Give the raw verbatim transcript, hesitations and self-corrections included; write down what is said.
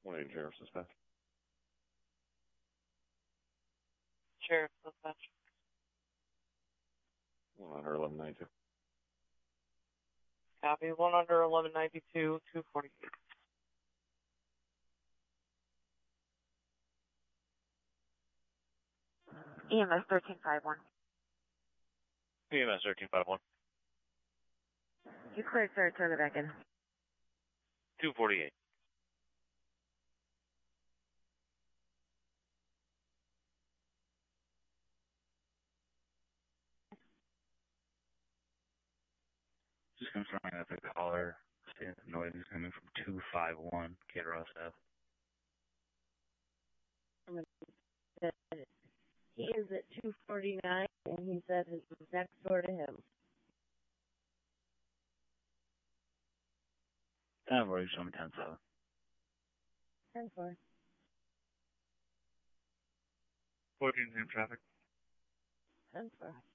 one eighty Sheriff's Dispatch. Sheriff's Dispatch. one under eleven ninety-two. Copy. one under eleven ninety-two, two forty-eight. E M S thirteen five one. E M S thirteen five one. You cleared, sir. Turn it back in. two forty-eight. Just confirming that the caller stated the noise is coming from two five one Caterham Ave. He is at two forty-nine, and he said it's next door to him. I've already shown me ten seven. ten four. fourteen same traffic. ten four.